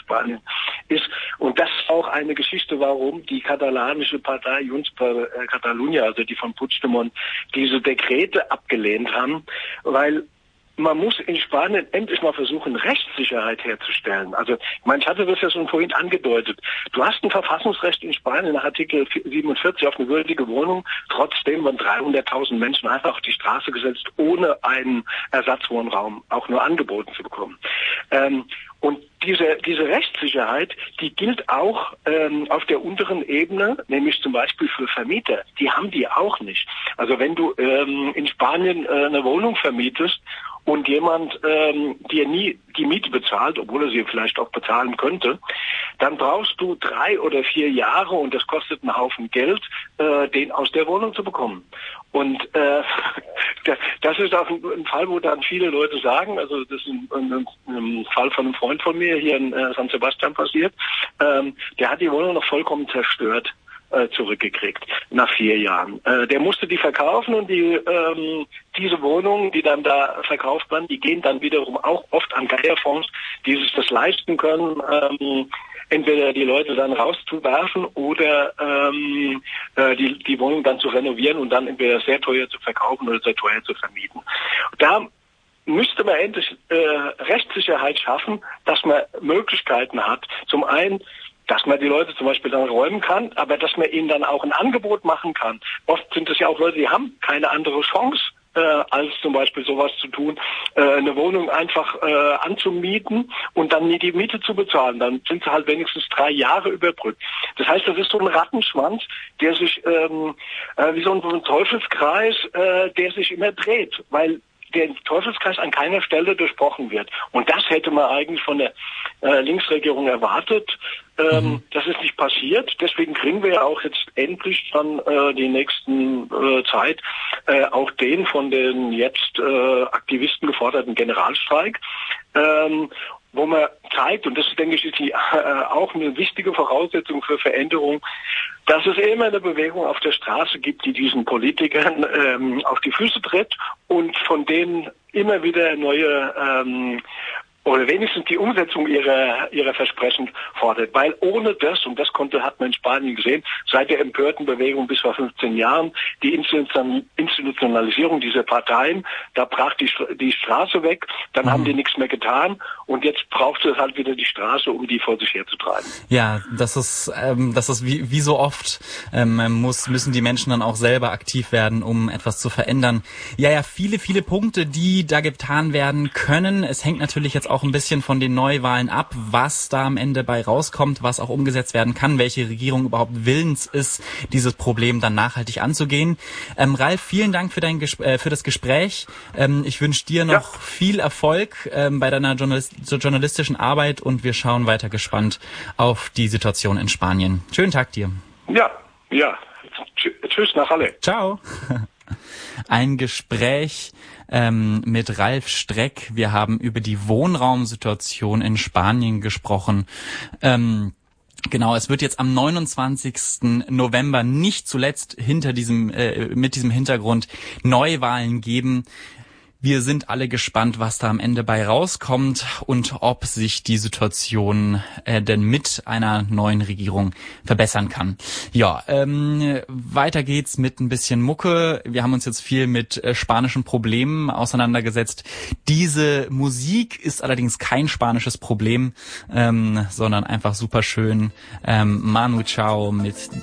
Spanien ist. Und das ist auch eine Geschichte, warum die katalanische Partei Junts per Catalunya, also die von Puigdemont, diese Dekrete abgelehnt haben, weil man muss in Spanien endlich mal versuchen, Rechtssicherheit herzustellen. Also, ich meine, ich hatte das ja schon vorhin angedeutet. Du hast ein Verfassungsrecht in Spanien nach Artikel 47 auf eine würdige Wohnung. Trotzdem waren 300.000 Menschen einfach auf die Straße gesetzt, ohne einen Ersatzwohnraum auch nur angeboten zu bekommen. Und diese Rechtssicherheit, die gilt auch auf der unteren Ebene, nämlich zum Beispiel für Vermieter. Die haben die auch nicht. Also wenn du in Spanien eine Wohnung vermietest und jemand dir nie die Miete bezahlt, obwohl er sie vielleicht auch bezahlen könnte, dann brauchst du 3 oder 4 Jahre, und das kostet einen Haufen Geld, den aus der Wohnung zu bekommen. Und das ist auch ein Fall, wo dann viele Leute sagen, also das ist ein Fall von einem Freund von mir hier in San Sebastian passiert, der hat die Wohnung noch vollkommen zerstört zurückgekriegt nach 4 Jahren. Der musste die verkaufen, und diese Wohnungen, die dann da verkauft werden, die gehen dann wiederum auch oft an Geierfonds, die sich das leisten können, entweder die Leute dann rauszuwerfen oder die Wohnung dann zu renovieren und dann entweder sehr teuer zu verkaufen oder sehr teuer zu vermieten. Da müsste man endlich Rechtssicherheit schaffen, dass man Möglichkeiten hat. Zum einen, dass man die Leute zum Beispiel dann räumen kann, aber dass man ihnen dann auch ein Angebot machen kann. Oft sind es ja auch Leute, die haben keine andere Chance, als zum Beispiel sowas zu tun, eine Wohnung einfach anzumieten und dann nie die Miete zu bezahlen. Dann sind sie halt wenigstens 3 Jahre überbrückt. Das heißt, das ist so ein Rattenschwanz, der sich wie so ein Teufelskreis, der sich immer dreht, weil der Teufelskreis an keiner Stelle durchbrochen wird. Und das hätte man eigentlich von der Linksregierung erwartet. Das ist nicht passiert. Deswegen kriegen wir ja auch jetzt endlich dann die nächsten Zeit auch den von den jetzt Aktivisten geforderten Generalstreik, wo man zeigt, und das denke ich ist auch eine wichtige Voraussetzung für Veränderung, dass es immer eine Bewegung auf der Straße gibt, die diesen Politikern auf die Füße tritt und von denen immer wieder neue oder wenigstens die Umsetzung ihrer Versprechen fordert. Weil ohne das, und das hat man in Spanien gesehen, seit der empörten Bewegung bis vor 15 Jahren, die Institutionalisierung dieser Parteien, da brach die Straße weg, dann haben die nichts mehr getan, und jetzt braucht es halt wieder die Straße, um die vor sich herzutreiben. Ja, das ist wie so oft, müssen die Menschen dann auch selber aktiv werden, um etwas zu verändern. Ja, viele Punkte, die da getan werden können. Es hängt natürlich jetzt auch ein bisschen von den Neuwahlen ab, was da am Ende bei rauskommt, was auch umgesetzt werden kann, welche Regierung überhaupt willens ist, dieses Problem dann nachhaltig anzugehen. Ralf, vielen Dank für das Gespräch. Ich wünsche dir noch viel Erfolg bei deiner journalistischen Arbeit, und wir schauen weiter gespannt auf die Situation in Spanien. Schönen Tag dir. Ja. Tschüss nach Halle. Ciao. Ein Gespräch mit Ralf Streck. Wir haben über die Wohnraumsituation in Spanien gesprochen. Genau, es wird jetzt am 29. November nicht zuletzt mit diesem Hintergrund Neuwahlen geben. Wir sind alle gespannt, was da am Ende bei rauskommt und ob sich die Situation denn mit einer neuen Regierung verbessern kann. Ja, weiter geht's mit ein bisschen Mucke. Wir haben uns jetzt viel mit spanischen Problemen auseinandergesetzt. Diese Musik ist allerdings kein spanisches Problem, sondern einfach super schön. Manu Chao mit